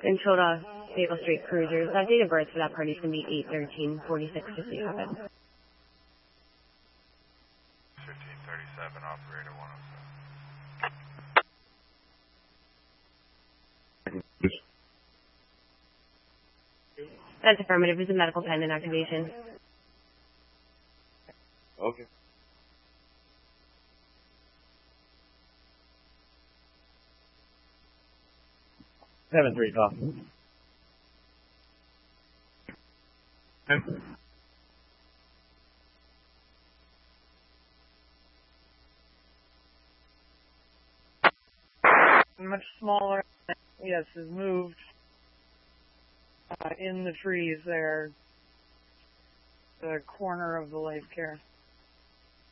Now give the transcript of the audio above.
Enchilada Maple Street Cruisers. That date of birth for that party is going to be 8/13/46, just so you have it. 1537, operator 107. That's affirmative. Is a medical pendant activation. Okay. Seven three call. Much smaller. Yes, is moved in the trees there, the corner of the life care.